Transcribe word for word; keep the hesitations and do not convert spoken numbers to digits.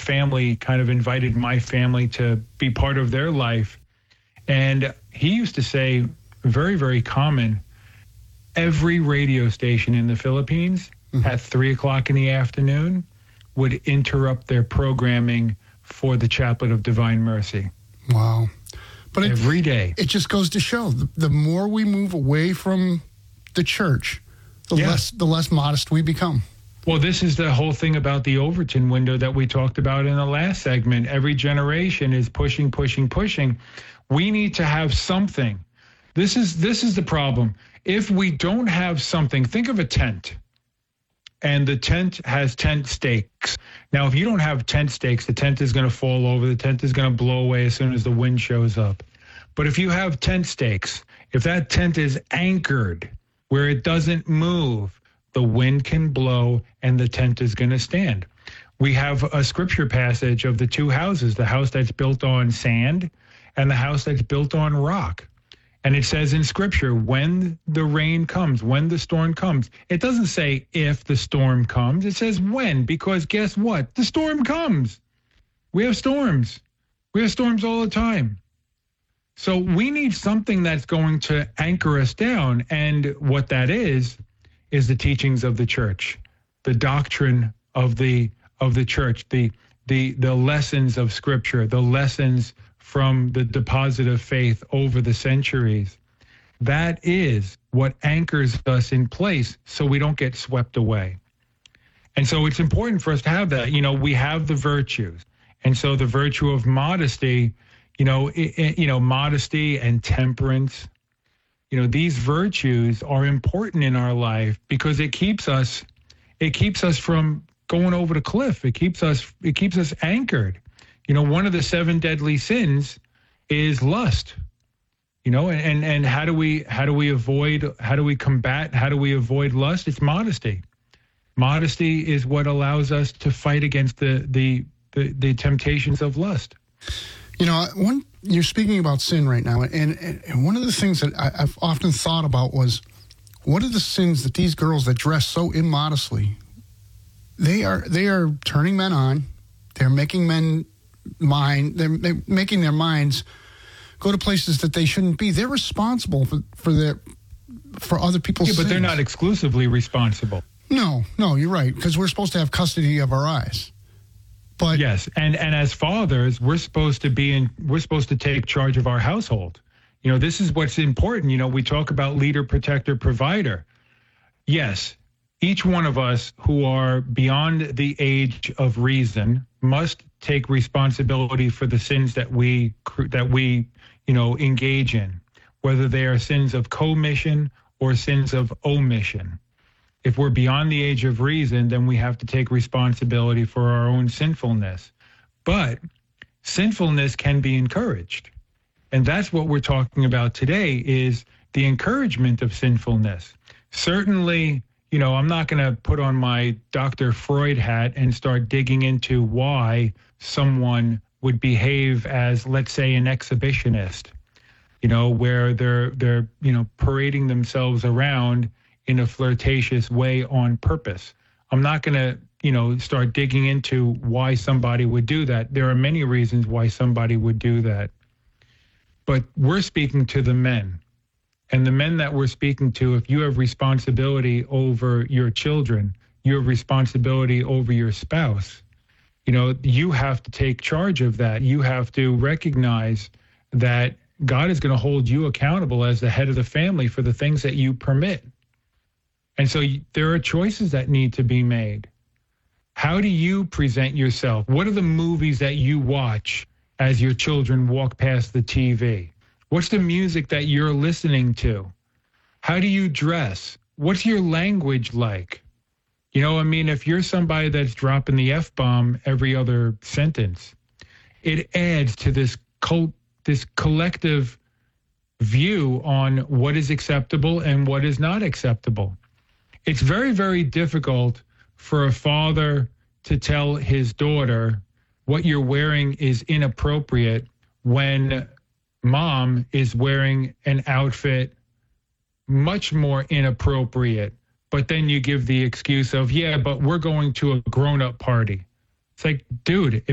family kind of invited my family to be part of their life. And he used to say, very, very common, every radio station in the Philippines mm-hmm. at three o'clock in the afternoon would interrupt their programming for the Chaplet of Divine Mercy. Wow. But every it, day. It just goes to show the, the more we move away from the church, the yeah. less the less modest we become. Well, this is the whole thing about the Overton window that we talked about in the last segment. Every generation is pushing, pushing, pushing. We need to have something. This is this is the problem. If we don't have something, think of a tent. And the tent has tent stakes. Now, if you don't have tent stakes, the tent is going to fall over. The tent is going to blow away as soon as the wind shows up. But if you have tent stakes, if that tent is anchored where it doesn't move, the wind can blow and the tent is going to stand. We have a scripture passage of the two houses, the house that's built on sand and the house that's built on rock. And it says in Scripture, when the rain comes, when the storm comes, it doesn't say if the storm comes. It says when, because guess what? The storm comes. We have storms. We have storms all the time. So we need something that's going to anchor us down. And what that is, is the teachings of the church, the doctrine of the of the church, the the the lessons of Scripture, the lessons from the deposit of faith over the centuries. That is what anchors us in place so we don't get swept away. And so it's important for us to have that. You know, we have the virtues. And so the virtue of modesty, you know, it, it, you know, modesty and temperance, you know, these virtues are important in our life because it keeps us, it keeps us from going over the cliff. It keeps us, it keeps us anchored. You know, one of the seven deadly sins is lust. You know, and, and, and how do we how do we avoid, how do we combat, how do we avoid lust? It's modesty. Modesty is what allows us to fight against the the the, the temptations of lust. You know, one you're speaking about sin right now, and, and one of the things that I, I've often thought about was, what are the sins that these girls that dress so immodestly, they are they are turning men on, they're making men mind, they're, they're making their minds go to places that they shouldn't be. They're responsible for, for their for other people's yeah, but sins. They're not exclusively responsible. No, no, you're right, because we're supposed to have custody of our eyes. But yes, and and as fathers, we're supposed to be in. We're supposed to take charge of our household. You know, this is what's important. You know, we talk about leader, protector, provider. Yes, each one of us who are beyond the age of reason must take responsibility for the sins that we that we you know engage in, whether they are sins of commission or sins of omission. If we're beyond the age of reason, then we have to take responsibility for our own sinfulness. But sinfulness can be encouraged. And that's what we're talking about today, is the encouragement of sinfulness. Certainly, you know, I'm not going to put on my Doctor Freud hat and start digging into why someone would behave as, let's say, an exhibitionist, you know, where they're, they're, you know, parading themselves around in a flirtatious way on purpose. I'm not going to, you know, start digging into why somebody would do that. There are many reasons why somebody would do that. But we're speaking to the men. And the men that we're speaking to, if you have responsibility over your children, you have responsibility over your spouse, you know, you have to take charge of that. You have to recognize that God is going to hold you accountable as the head of the family for the things that you permit. And so there are choices that need to be made. How do you present yourself? What are the movies that you watch as your children walk past the T V? What's the music that you're listening to? How do you dress? What's your language like? You know, I mean, if you're somebody that's dropping the F-bomb every other sentence, it adds to this cult, this collective view on what is acceptable and what is not acceptable. It's very, very difficult for a father to tell his daughter what you're wearing is inappropriate when mom is wearing an outfit much more inappropriate. But then you give the excuse of, yeah, but we're going to a grown-up party. It's like, dude,